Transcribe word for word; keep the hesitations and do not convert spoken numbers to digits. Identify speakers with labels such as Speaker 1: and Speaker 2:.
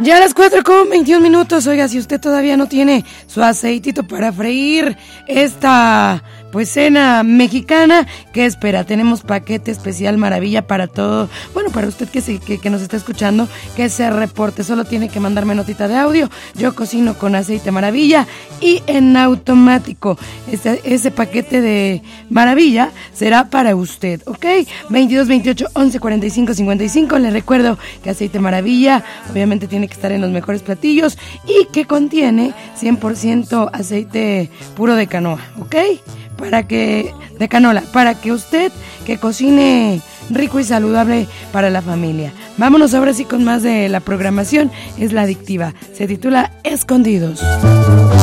Speaker 1: Ya a las cuatro con veintiún minutos, oiga, si usted todavía no tiene su aceitito para freír esta, pues, cena mexicana, ¿qué espera? Tenemos paquete especial maravilla para todo, bueno, para usted que, se, que, que nos está escuchando, que se reporte, solo tiene que mandarme notita de audio, yo cocino con aceite maravilla y en automático, este, ese paquete de maravilla será para usted, ¿ok? veintidós, veintiocho, once, cuarenta y cinco, cincuenta y cinco, les recuerdo que aceite maravilla, obviamente tiene que estar en los mejores platillos y que contiene cien por ciento aceite puro de canoa, ¿ok? Para que, de canola, para que usted que cocine rico y saludable para la familia. Vámonos ahora sí con más de la programación, es la adictiva, se titula Escondidos.